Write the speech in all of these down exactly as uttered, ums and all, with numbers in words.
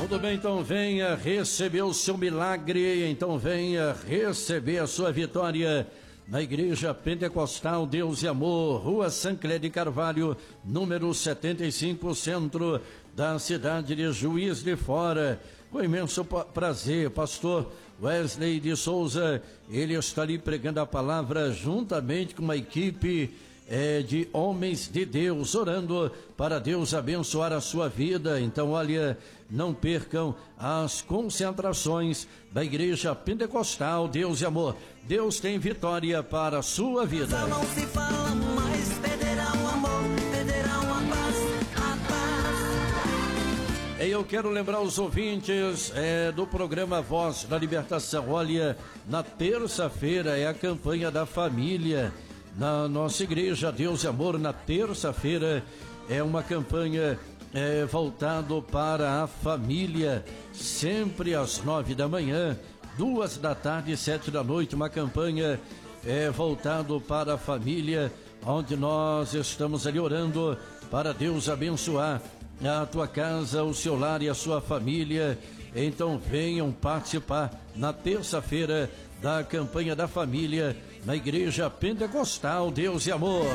Tudo bem, então venha receber o seu milagre, então venha receber a sua vitória na Igreja Pentecostal Deus e Amor, Rua Sancler de Carvalho, número setenta e cinco, centro da cidade de Juiz de Fora. Com imenso prazer, pastor Wesley de Souza, ele está ali pregando a palavra juntamente com uma equipe É de homens de Deus, orando para Deus abençoar a sua vida. Então, olha, não percam as concentrações da Igreja Pentecostal Deus e Amor. Deus tem vitória para a sua vida. Não se fala mais, perderão o amor, perderão a paz, a paz. E eu quero lembrar os ouvintes é, do programa Voz da Libertação. Olha, na terça-feira é a campanha da família. Na nossa igreja Deus e Amor, na terça-feira é uma campanha é, voltado para a família, sempre às nove da manhã, duas da tarde e sete da noite, uma campanha é, voltado para a família, onde nós estamos ali orando para Deus abençoar a tua casa, o seu lar e a sua família. Então venham participar na terça-feira da campanha da família na Igreja Pentecostal Deus e Amor.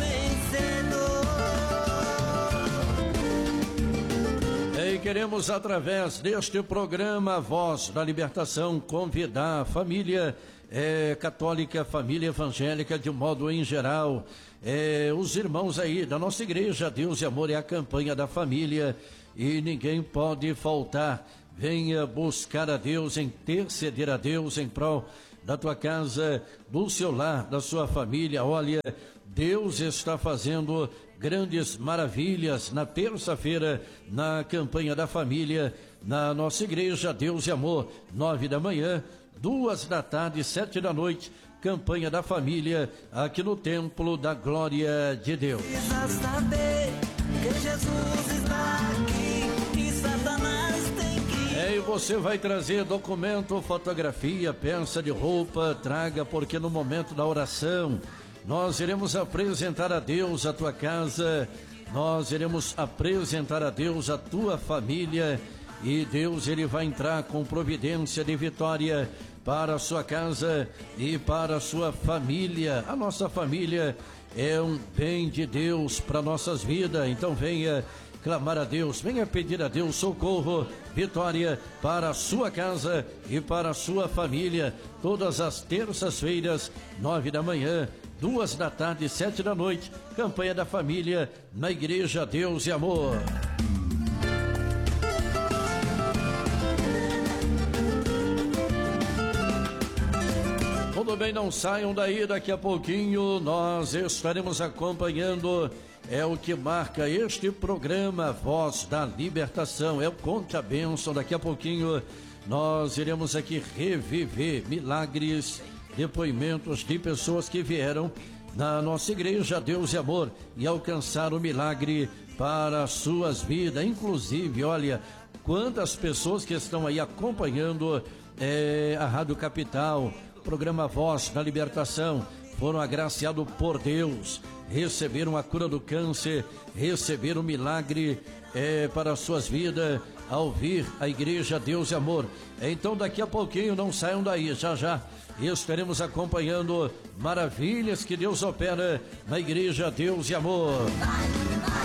E queremos, através deste programa Voz da Libertação, convidar a família é, católica, família evangélica de modo em geral, é, os irmãos aí da nossa Igreja Deus e Amor, é a campanha da família e ninguém pode faltar. Venha buscar a Deus, interceder a Deus em prol da tua casa, do seu lar, da sua família. Olha, Deus está fazendo grandes maravilhas na terça-feira, na campanha da família, na nossa igreja Deus e Amor, nove da manhã, duas da tarde, sete da noite, campanha da família, aqui no Templo da Glória de Deus. Precisa saber que Jesus está aqui e Satanás tem que... É, e você vai trazer documento, fotografia, peça de roupa, traga, porque no momento da oração nós iremos apresentar a Deus a tua casa, nós iremos apresentar a Deus a tua família, e Deus ele vai entrar com providência de vitória para a sua casa e para a sua família. A nossa família é um bem de Deus para nossas vidas, então venha clamar a Deus, venha pedir a Deus socorro, vitória para a sua casa e para a sua família, todas as terças-feiras, nove da manhã, duas da tarde e sete da noite, campanha da família na Igreja Deus e Amor. Tudo bem, não saiam daí, daqui a pouquinho nós estaremos acompanhando, é o que marca este programa Voz da Libertação, é o Conte a Bênção. Daqui a pouquinho nós iremos aqui reviver milagres, depoimentos de pessoas que vieram na nossa igreja Deus e Amor e alcançaram o milagre para as suas vidas. Inclusive, olha, quantas pessoas que estão aí acompanhando é, a Rádio Capital, programa Voz da Libertação, foram agraciados por Deus, receberam a cura do câncer, receberam o milagre é, para as suas vidas ao vir a Igreja Deus e Amor. Então daqui a pouquinho não saiam daí, já já estaremos acompanhando maravilhas que Deus opera na Igreja Deus e Amor.